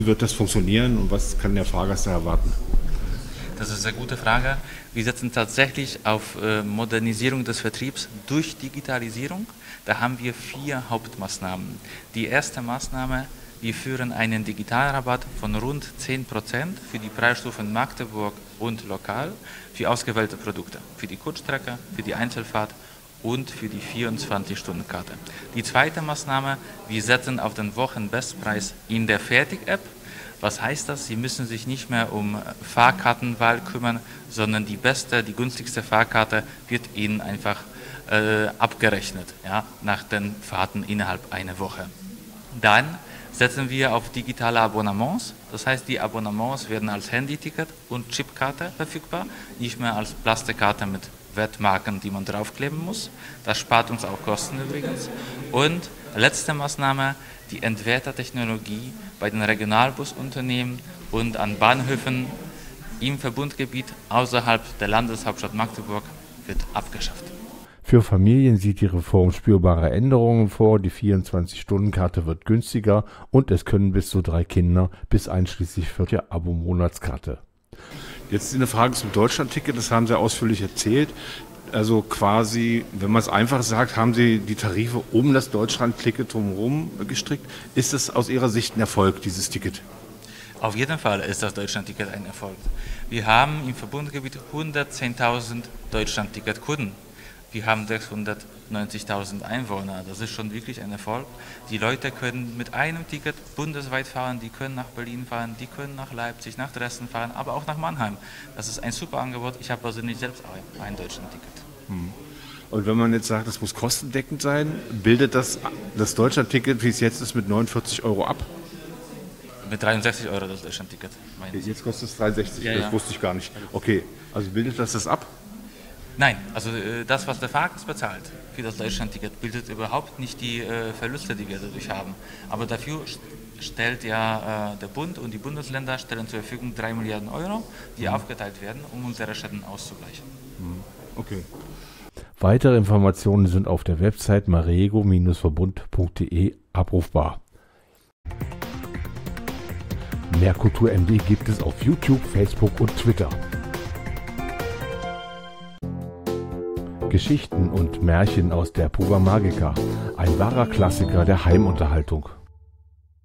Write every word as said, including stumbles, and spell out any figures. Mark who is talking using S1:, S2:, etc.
S1: Wie wird das funktionieren und was kann der Fahrgast da erwarten?
S2: Das ist eine gute Frage. Wir setzen tatsächlich auf äh, Modernisierung des Vertriebs durch Digitalisierung. Da haben wir vier Hauptmaßnahmen. Die erste Maßnahme: Wir führen einen Digitalrabatt von rund zehn Prozent für die Preisstufen Magdeburg und lokal für ausgewählte Produkte, für die Kurzstrecke, für die Einzelfahrt und für die vierundzwanzig-Stunden-Karte. Die zweite Maßnahme: Wir setzen auf den Wochenbestpreis in der Fertig-App. Was heißt das? Sie müssen sich nicht mehr um Fahrkartenwahl kümmern, sondern die beste, die günstigste Fahrkarte wird Ihnen einfach äh, abgerechnet, ja, nach den Fahrten innerhalb einer Woche. Dann setzen wir auf digitale Abonnements. Das heißt, die Abonnements werden als Handyticket und Chipkarte verfügbar, nicht mehr als Plastikkarte mit Wertmarken, die man draufkleben muss. Das spart uns auch Kosten übrigens. Und letzte Maßnahme: Die Entwertertechnologie bei den Regionalbusunternehmen und an Bahnhöfen im Verbundgebiet außerhalb der Landeshauptstadt Magdeburg wird abgeschafft.
S3: Für Familien sieht die Reform spürbare Änderungen vor. Die vierundzwanzig-Stunden-Karte wird günstiger und es können bis zu drei Kinder bis einschließlich vierter Abo-Monatskarte.
S1: Jetzt eine Frage zum Deutschlandticket, das haben Sie ausführlich erzählt. Also quasi, wenn man es einfach sagt, haben Sie die Tarife um das Deutschlandticket drumherum gestrickt. Ist das aus Ihrer Sicht ein Erfolg, dieses Ticket?
S2: Auf jeden Fall ist das Deutschlandticket ein Erfolg. Wir haben im Verbundgebiet hundertzehntausend Deutschlandticket-Kunden. Wir haben sechshundertneunzigtausend Einwohner. Das ist schon wirklich ein Erfolg. Die Leute können mit einem Ticket bundesweit fahren, die können nach Berlin fahren, die können nach Leipzig, nach Dresden fahren, aber auch nach Mannheim. Das ist ein super Angebot. Ich habe persönlich selbst auch ein Deutschlandticket.
S1: Und wenn man jetzt sagt, das muss kostendeckend sein, bildet das das Deutschlandticket, wie es jetzt ist, mit neunundvierzig Euro ab?
S2: Mit dreiundsechzig Euro das Deutschlandticket.
S1: Jetzt kostet es dreiundsechzig,
S2: ja,
S1: das
S2: ja.
S1: wusste ich gar nicht. Okay, also bildet das das ab?
S2: Nein, also äh, das, was der Fahrgast bezahlt für das Deutschlandticket, bildet überhaupt nicht die äh, Verluste, die wir dadurch haben. Aber dafür stellt ja äh, der Bund und die Bundesländer stellen zur Verfügung drei Milliarden Euro, die mhm. aufgeteilt werden, um unsere Schäden auszugleichen.
S1: Mhm. Okay.
S3: Weitere Informationen sind auf der Website marego Verbund punkt de abrufbar. Mehr Kultur M D gibt es auf YouTube, Facebook und Twitter. Geschichten und Märchen aus der Puba Magica, ein wahrer Klassiker der Heimunterhaltung.